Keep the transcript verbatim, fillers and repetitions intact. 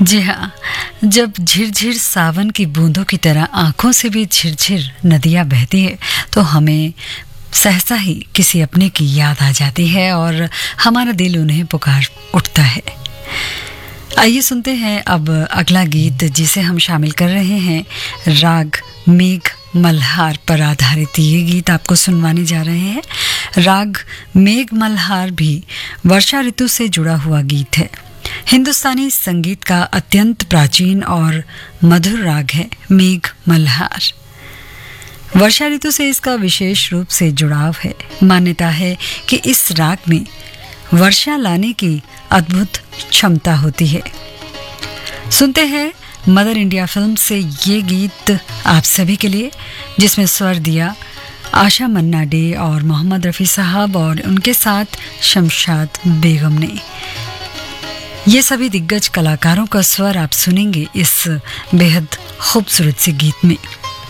जी हाँ, जब झिरझिर सावन की बूंदों की तरह आंखों से भी झिरझिर नदियाँ बहती है तो हमें सहसा ही किसी अपने की याद आ जाती है और हमारा दिल उन्हें पुकार उठता है। आइए सुनते हैं अब अगला गीत जिसे हम शामिल कर रहे हैं। राग मेघ मल्हार पर आधारित ये गीत आपको सुनवाने जा रहे हैं। राग मेघ मल्हार भी वर्षा ऋतु से जुड़ा हुआ गीत है। हिंदुस्तानी संगीत का अत्यंत प्राचीन और मधुर राग है मेघ मल्हार। वर्षा ऋतु से इसका विशेष रूप से जुड़ाव है। मान्यता है कि इस राग में वर्षा लाने की अद्भुत क्षमता होती है। सुनते हैं मदर इंडिया फिल्म से ये गीत आप सभी के लिए, जिसमें स्वर दिया आशा मन्ना डे और मोहम्मद रफ़ी साहब और उनके साथ शमशाद बेगम ने। ये सभी दिग्गज कलाकारों का स्वर आप सुनेंगे इस बेहद खूबसूरत से गीत में।